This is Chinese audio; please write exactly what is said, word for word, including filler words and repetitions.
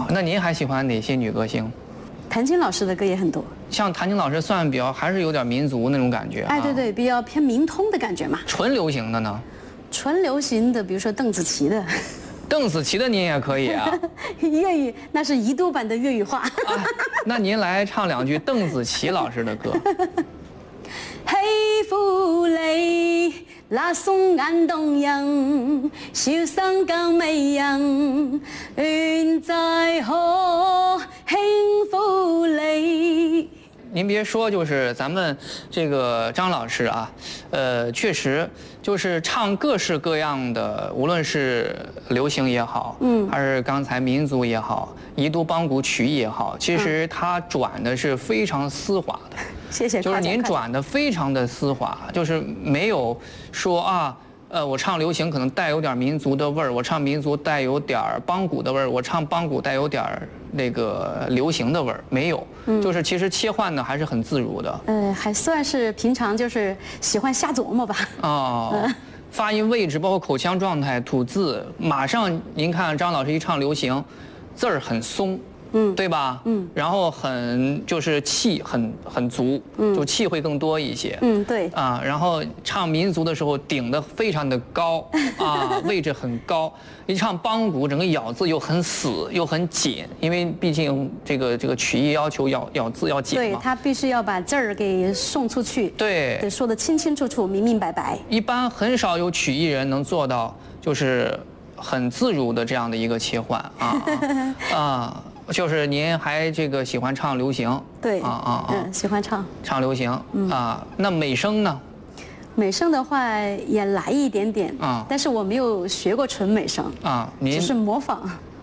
那您还喜欢哪些女歌星？ 谭晶老师的歌也很多。 像谭晶老师算比较还是有点民族那种感觉。 哎，对对，比较偏民通的感觉嘛。 纯流行的呢？ 纯流行的，比如说邓紫棋的。 邓紫棋的您也可以啊。 粤语那是宜都版的粤语话。 啊，那您来唱两句邓紫棋老师的歌。 喜歡你那雙眼動人，笑聲更迷人，願再可輕撫你。 您别说，就是咱们这个张老师啊，呃，确实就是唱各式各样的，无论是流行也好，嗯，还是刚才民族也好，宜都邦古曲艺也好，其实他转的是非常丝滑的。 谢谢。 就是您转的非常的丝滑，就是没有说啊，呃，我唱流行可能带有点民族的味儿，我唱民族带有点邦古的味儿，我唱邦古带有点那个流行的味儿，没有，嗯，就是其实切换的还是很自如的。 呃，还算是平常就是喜欢瞎琢磨吧。 哦。嗯，发音位置包括口腔状态、吐字，马上您看张老师一唱流行，字儿很松。嗯，对吧？嗯，然后很就是气很很足，嗯，就气会更多一些。 嗯，对。 啊，然后唱民族的时候顶得非常的高，啊，位置很高。一唱邦古，整个咬字又很死又很紧，因为毕竟这个这个曲艺要求咬咬字要紧嘛。 对，他必须要把字儿给送出去。 对， 得说得清清楚楚、明明白白。 一般很少有曲艺人能做到，就是很自如的这样的一个切换啊啊。就是您还这个喜欢唱流行？ 对啊啊啊！嗯，喜欢唱唱流行啊。那美声呢？ 美声的话也来一点点啊，但是我没有学过纯美声啊，您只是模仿。